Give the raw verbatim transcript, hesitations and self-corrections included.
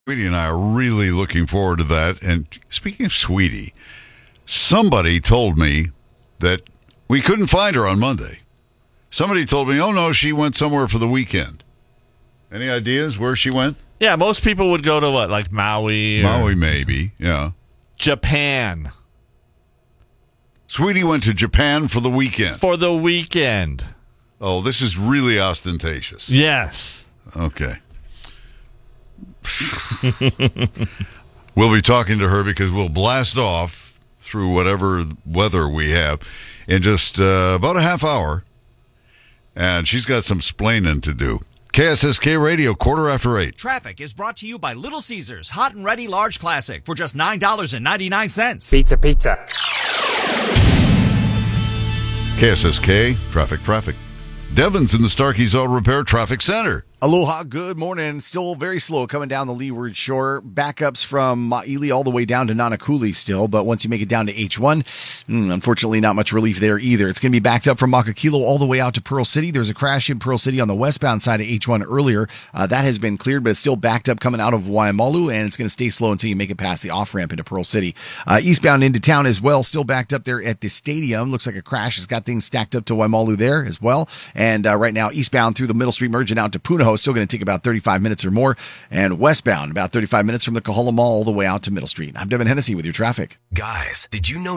Sweetie and I are really looking forward to that. And speaking of Sweetie, somebody told me that we couldn't find her on Monday. Somebody told me, oh, no, she went somewhere for the weekend. Any ideas where she went? Yeah, most people would go to what, like Maui? Or Maui, maybe, yeah. Japan. Sweetie went to Japan for the weekend. For the weekend. Oh, this is really ostentatious. Yes. Okay. We'll be talking to her because we'll blast off through whatever weather we have in just uh, about a half hour. And she's got some splaining to do. K S S K Radio, quarter after eight. Traffic is brought to you by Little Caesars Hot and Ready Large Classic for just nine dollars and ninety-nine cents. Pizza, pizza. K S S K, traffic, traffic. Devon's in the Starkey's Auto Repair Traffic Center. Aloha, good morning. Still very slow coming down the Leeward Shore. Backups from Maili all the way down to Nanakuli still, but once you make it down to H one, mm, unfortunately not much relief there either. It's going to be backed up from Makakilo all the way out to Pearl City. There's a crash in Pearl City on the westbound side of H one earlier. Uh, that has been cleared, but it's still backed up coming out of Waimalu, and it's going to stay slow until you make it past the off-ramp into Pearl City. Uh, eastbound into town as well, still backed up there at the stadium. Looks like a crash has got things stacked up to Waimalu there as well. And uh, right now, eastbound through the Middle Street merging out to Punahou, still going to take about thirty-five minutes or more, and westbound about thirty-five minutes from the Kahala Mall all the way out to Middle Street. I'm Devin Hennessy with your traffic. Guys, did you know